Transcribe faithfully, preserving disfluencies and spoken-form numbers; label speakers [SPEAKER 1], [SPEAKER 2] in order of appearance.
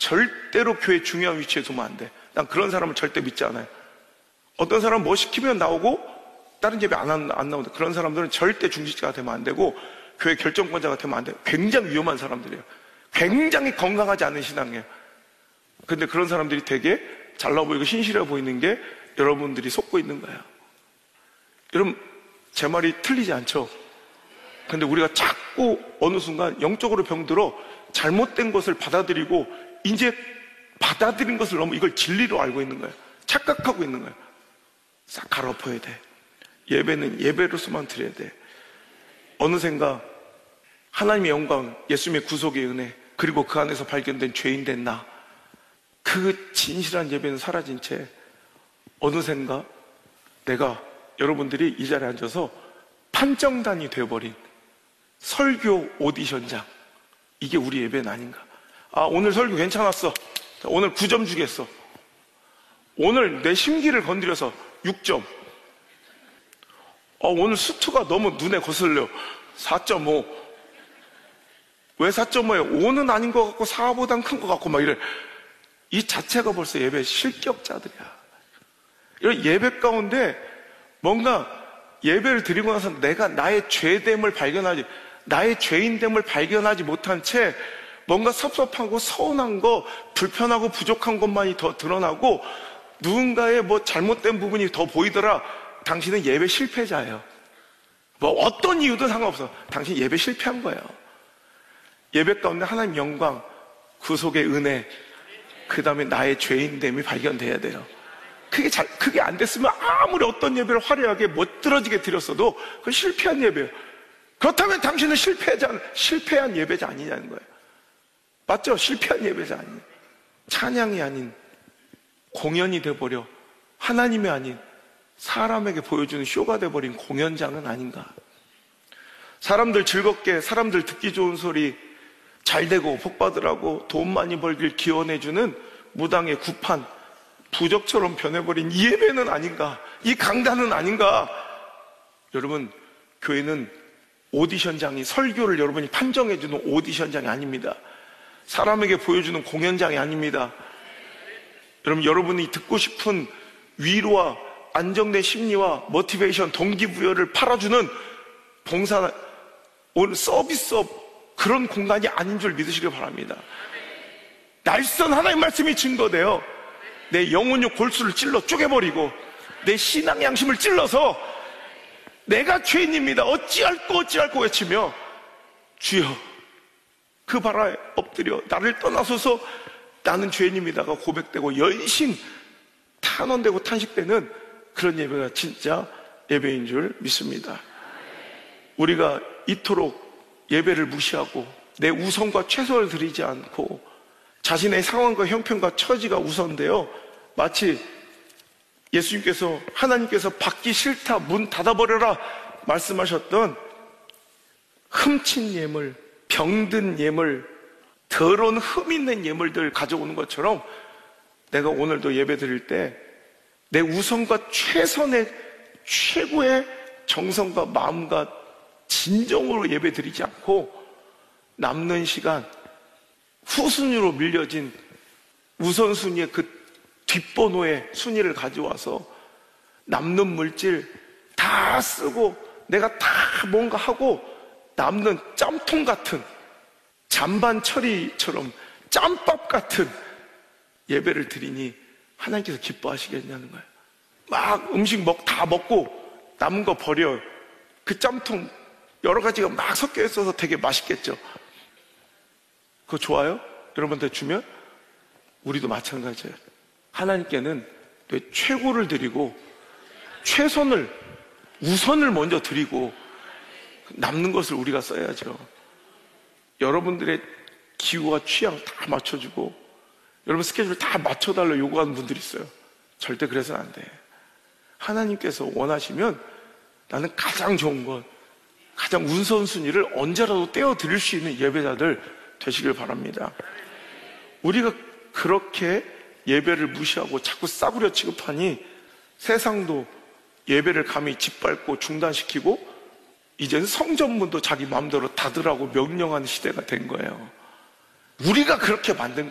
[SPEAKER 1] 절대로 교회 중요한 위치에 두면 안 돼. 난 그런 사람을 절대 믿지 않아요. 어떤 사람은 뭐 시키면 나오고 다른 예배 안, 안 나오는데 그런 사람들은 절대 중직자가 되면 안 되고 교회 결정권자가 되면 안 돼요. 굉장히 위험한 사람들이에요. 굉장히 건강하지 않은 신앙이에요. 근데 그런 사람들이 되게 잘나 보이고 신실해 보이는 게 여러분들이 속고 있는 거예요. 여러분, 제 말이 틀리지 않죠? 근데 우리가 자꾸 어느 순간 영적으로 병들어 잘못된 것을 받아들이고 이제 받아들인 것을 너무 이걸 진리로 알고 있는 거예요. 착각하고 있는 거예요. 싹 갈아엎어야 돼. 예배는 예배로서만 드려야 돼. 어느샌가 하나님의 영광, 예수님의 구속의 은혜, 그리고 그 안에서 발견된 죄인된 나, 그 진실한 예배는 사라진 채 어느샌가 내가 여러분들이 이 자리에 앉아서 판정단이 되어버린 설교 오디션장, 이게 우리 예배는 아닌가. 아, 오늘 설교 괜찮았어. 오늘 구 점 주겠어. 오늘 내 심기를 건드려서 육 점. 어, 오늘 수트가 너무 눈에 거슬려. 사 점 오. 왜 사 점 오예요? 오는 아닌 것 같고 사보단 큰 것 같고 막 이래. 이 자체가 벌써 예배 실격자들이야. 이런 예배 가운데 뭔가 예배를 드리고 나서 내가 나의 죄됨을 발견하지, 나의 죄인됨을 발견하지 못한 채 뭔가 섭섭하고 서운한 거, 불편하고 부족한 것만이 더 드러나고 누군가의 뭐 잘못된 부분이 더 보이더라. 당신은 예배 실패자예요. 뭐 어떤 이유도 상관없어. 당신 예배 실패한 거예요. 예배 가운데 하나님 영광, 구속의 은혜, 그 다음에 나의 죄인됨이 발견돼야 돼요. 그게 잘, 그게 안 됐으면 아무리 어떤 예배를 화려하게 멋들어지게 드렸어도 그건 실패한 예배예요. 그렇다면 당신은 실패자, 실패한 예배자 아니냐는 거예요. 맞죠? 실패한 예배자 아니에요. 찬양이 아닌 공연이 돼버려 하나님이 아닌 사람에게 보여주는 쇼가 돼버린 공연장은 아닌가. 사람들 즐겁게, 사람들 듣기 좋은 소리, 잘 되고 복받으라고 돈 많이 벌길 기원해주는 무당의 구판, 부적처럼 변해버린 이 예배는 아닌가, 이 강단은 아닌가. 여러분, 교회는 오디션장이, 설교를 여러분이 판정해주는 오디션장이 아닙니다. 사람에게 보여주는 공연장이 아닙니다. 여러분, 여러분이 듣고 싶은 위로와 안정된 심리와 모티베이션, 동기부여를 팔아주는 봉사, 오늘 서비스업, 그런 공간이 아닌 줄 믿으시길 바랍니다. 날선 하나님 말씀이 증거돼요. 내 영혼의 골수를 찔러 쪼개버리고 내 신앙 양심을 찔러서 내가 죄인입니다, 어찌할꼬 어찌할꼬 외치며 주여 그 바라에 엎드려 나를 떠나소서, 나는 죄인입니다가 고백되고 연신 탄원되고 탄식되는 그런 예배가 진짜 예배인 줄 믿습니다. 우리가 이토록 예배를 무시하고 내 우선과 최선을 드리지 않고 자신의 상황과 형편과 처지가 우선되어 마치 예수님께서, 하나님께서 받기 싫다, 문 닫아버려라 말씀하셨던 흠친 예물, 병든 예물, 더러운 흠 있는 예물들 가져오는 것처럼 내가 오늘도 예배 드릴 때 내 우선과 최선의 최고의 정성과 마음과 진정으로 예배 드리지 않고 남는 시간 후순위로 밀려진 우선순위의 그 뒷번호의 순위를 가져와서 남는 물질 다 쓰고 내가 다 뭔가 하고 남는 짬통 같은, 잔반 처리처럼 짬밥 같은 예배를 드리니 하나님께서 기뻐하시겠냐는 거예요. 막 음식 먹, 다 먹고 남은 거 버려. 그 짬통 여러 가지가 막 섞여 있어서 되게 맛있겠죠. 그거 좋아요? 여러분한테 주면? 우리도 마찬가지예요. 하나님께는 내 최고를 드리고 최선을, 우선을 먼저 드리고 남는 것을 우리가 써야죠. 여러분들의 기호와 취향 다 맞춰주고 여러분 스케줄 다 맞춰달라고 요구하는 분들이 있어요. 절대 그래서는 안 돼. 하나님께서 원하시면 나는 가장 좋은 것, 가장 우선순위를 언제라도 떼어드릴 수 있는 예배자들 되시길 바랍니다. 우리가 그렇게 예배를 무시하고 자꾸 싸구려 취급하니 세상도 예배를 감히 짓밟고 중단시키고 이제는 성전문도 자기 마음대로 닫으라고 명령하는 시대가 된 거예요. 우리가 그렇게 만든 거예요.